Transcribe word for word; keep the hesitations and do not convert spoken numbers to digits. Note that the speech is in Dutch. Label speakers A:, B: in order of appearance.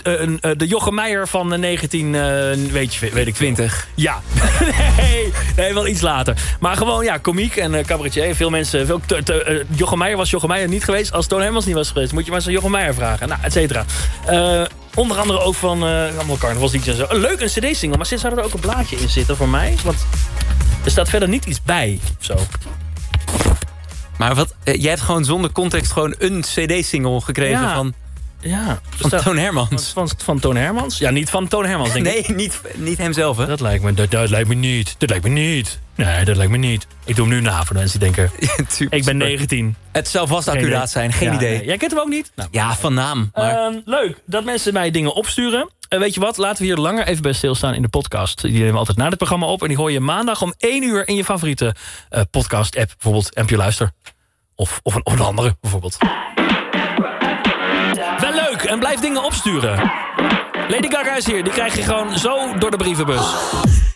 A: een, uh, de Jochem Meijer van uh, negentien, uh, weet je, weet ik
B: twintig.
A: Ja, nee, nee, wel iets later. Maar gewoon, ja, komiek en uh, cabaretier. Veel mensen, veel, te, te, uh, Jochem Meijer was Jochem Meijer niet geweest als Toon Hermans niet was geweest. Moet je maar eens aan Jochem Meijer vragen, nou, et cetera. Uh, onder andere ook van uh, allemaal carnavalsliedjes en zo. Leuk, een cd-single, maar sinds zou er ook een blaadje in zitten voor mij. Want er staat verder niet iets bij, of zo.
B: Maar wat, uh, jij hebt gewoon zonder context gewoon een cd-single gekregen
A: Ja.
B: van...
A: Ja,
B: Van
A: staat,
B: Toon Hermans.
A: Van, van, van Toon Hermans? Ja, niet van Toon Hermans, denk ik.
B: Nee, niet, niet hemzelf, hè?
A: Dat lijkt me, dat, dat lijkt me niet. Dat lijkt me niet. Nee, dat lijkt me niet. Ik doe hem nu na voor de mensen die denken...
B: Ja,
A: ik ben negentien.
B: Het zou vast
A: Geen
B: accuraat
A: idee.
B: zijn, geen
A: Ja,
B: idee.
A: nee. Jij kent hem ook niet? Nou.
B: Ja, van naam. Maar...
A: Uh, leuk dat mensen mij dingen opsturen. Uh, weet je wat, laten we hier langer even bij stilstaan in de podcast. Die nemen we altijd na dit programma op. En die hoor je maandag om één uur in je favoriete uh, podcast-app. Bijvoorbeeld N P O Luister. Of, of, een, of een andere, bijvoorbeeld. Wel leuk, en blijf dingen opsturen. Lady Gaga is hier, die krijg je gewoon zo door de brievenbus.